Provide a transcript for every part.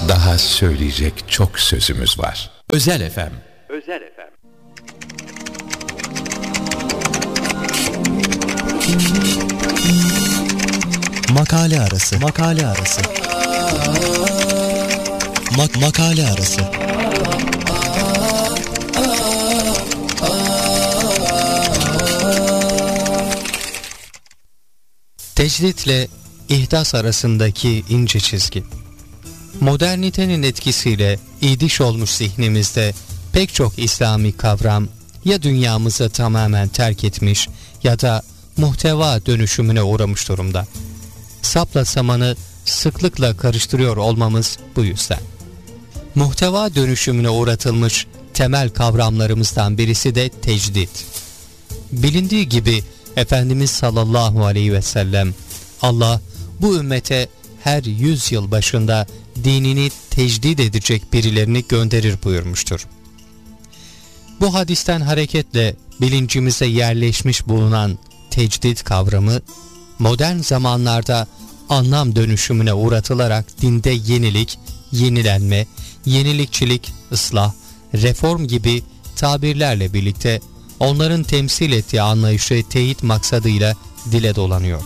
Daha söyleyecek çok sözümüz var. Özel FM. Özel FM. Makale arası. Makale arası. Makale arası. Tecditle ihdas arasındaki ince çizgi. Modernitenin etkisiyle idiş olmuş zihnimizde pek çok İslami kavram ya dünyamızı tamamen terk etmiş ya da muhteva dönüşümüne uğramış durumda. Sapla samanı sıklıkla karıştırıyor olmamız bu yüzden. Muhteva dönüşümüne uğratılmış temel kavramlarımızdan birisi de tecdit. Bilindiği gibi Efendimiz sallallahu aleyhi ve sellem, Allah bu ümmete her 100 yıl başında dinini tecdid edecek birilerini gönderir buyurmuştur. Bu hadisten hareketle bilincimize yerleşmiş bulunan tecdid kavramı, modern zamanlarda anlam dönüşümüne uğratılarak dinde yenilik, yenilenme, yenilikçilik, ıslah, reform gibi tabirlerle birlikte onların temsil ettiği anlayışı teyit maksadıyla dile dolanıyor.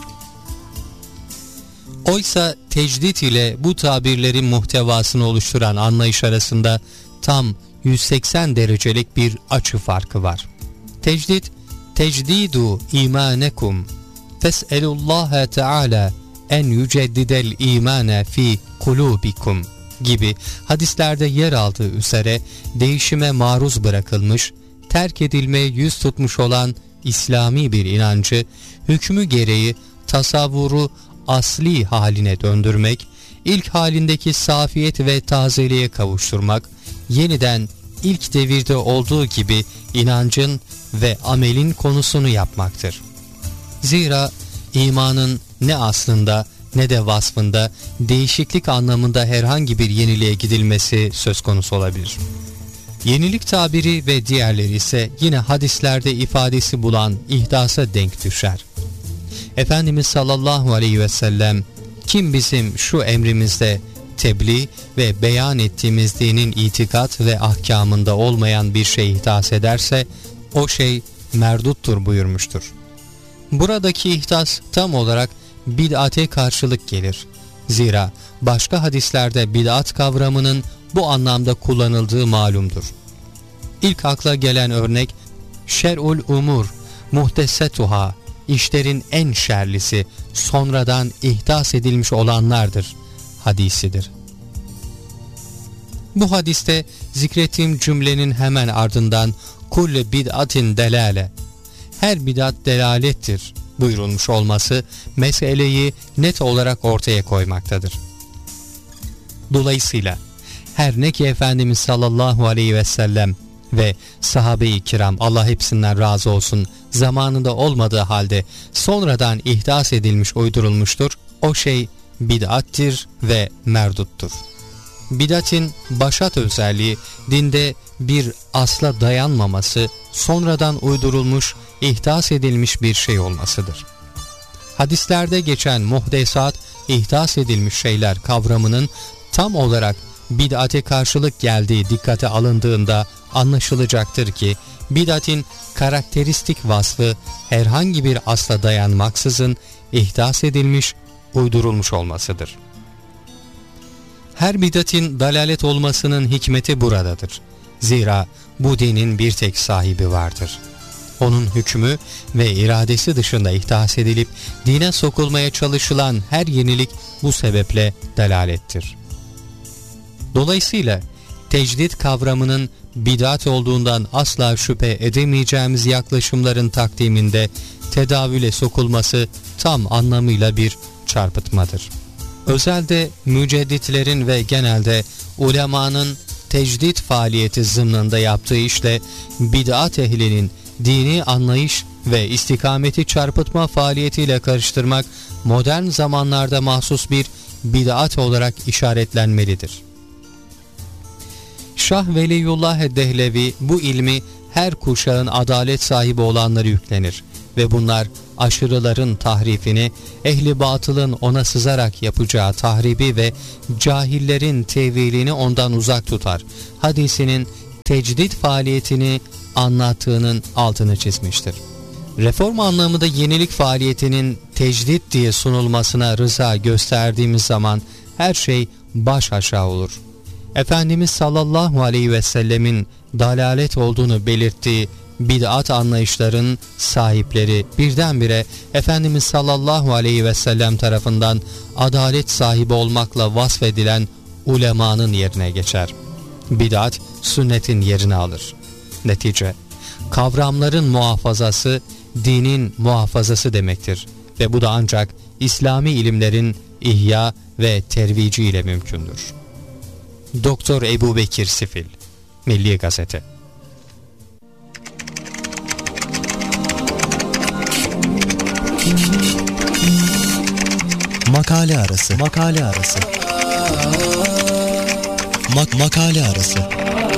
Oysa tecdit ile bu tabirlerin muhtevasını oluşturan anlayış arasında tam 180 derecelik bir açı farkı var. Tecdit, tecdidu imanekum fes'elullaha teala en yüceddidel imane fi kulubikum gibi hadislerde yer aldığı üzere değişime maruz bırakılmış, terk edilmeye yüz tutmuş olan İslami bir inancı, hükmü gereği tasavvuru asli haline döndürmek, ilk halindeki safiyet ve tazeliğe kavuşturmak, yeniden ilk devirde olduğu gibi inancın ve amelin konusunu yapmaktır. Zira imanın ne aslında ne de vasfında değişiklik anlamında herhangi bir yeniliğe gidilmesi söz konusu olabilir. Yenilik tabiri ve diğerleri ise yine hadislerde ifadesi bulan ihdasa denk düşer. Efendimiz sallallahu aleyhi ve sellem, kim bizim şu emrimizde tebliğ ve beyan ettiğimiz dinin itikat ve ahkamında olmayan bir şey ihdas ederse o şey merduttur buyurmuştur. Buradaki ihdas tam olarak bid'ate karşılık gelir. Zira başka hadislerde bid'at kavramının bu anlamda kullanıldığı malumdur. İlk akla gelen örnek şer'ul umur muhtesetuha, işlerin en şerlisi sonradan ihdas edilmiş olanlardır hadisidir. Bu hadiste zikrettiğim cümlenin hemen ardından kulle bid'atin delale, her bid'at delalettir buyurulmuş olması meseleyi net olarak ortaya koymaktadır. Dolayısıyla her ne ki Efendimiz sallallahu aleyhi ve sellem ve sahabe-i kiram, Allah hepsinden razı olsun, zamanında olmadığı halde sonradan ihdas edilmiş, uydurulmuştur, o şey bid'attir ve merduttur. Bid'atin başat özelliği dinde bir asla dayanmaması, sonradan uydurulmuş, ihdas edilmiş bir şey olmasıdır. Hadislerde geçen muhdesat, ihdas edilmiş şeyler kavramının tam olarak bid'ate karşılık geldiği dikkate alındığında anlaşılacaktır ki bid'atin karakteristik vasfı herhangi bir asla dayanmaksızın ihdas edilmiş, uydurulmuş olmasıdır. Her bid'atin dalalet olmasının hikmeti buradadır. Zira bu dinin bir tek sahibi vardır. Onun hükmü ve iradesi dışında ihdas edilip dine sokulmaya çalışılan her yenilik bu sebeple dalalettir. Dolayısıyla tecdid kavramının bid'at olduğundan asla şüphe edemeyeceğimiz yaklaşımların takdiminde tedavüle sokulması tam anlamıyla bir çarpıtmadır. Özelde mücedditlerin ve genelde ulemanın tecdid faaliyeti zımnında yaptığı işle bid'at ehlinin dini anlayış ve istikameti çarpıtma faaliyetiyle karıştırmak modern zamanlarda mahsus bir bid'at olarak işaretlenmelidir. Şah Veliyullah Dehlevi bu ilmi her kuşağın adalet sahibi olanları yüklenir ve bunlar aşırıların tahrifini, ehli batılın ona sızarak yapacağı tahribi ve cahillerin tevilini ondan uzak tutar. Hadisinin tecdid faaliyetini anlattığının altını çizmiştir. Reform anlamında yenilik faaliyetinin tecdid diye sunulmasına rıza gösterdiğimiz zaman her şey baş aşağı olur. Efendimiz sallallahu aleyhi ve sellemin dalalet olduğunu belirttiği bid'at anlayışların sahipleri birdenbire Efendimiz sallallahu aleyhi ve sellem tarafından adalet sahibi olmakla vasfedilen ulemanın yerine geçer. Bid'at sünnetin yerini alır. Netice, kavramların muhafazası dinin muhafazası demektir ve bu da ancak İslami ilimlerin ihya ve tervici ile mümkündür. Doktor Ebubekir Sifil, Milli Gazete. Makale arası. Makale arası. Makale arası.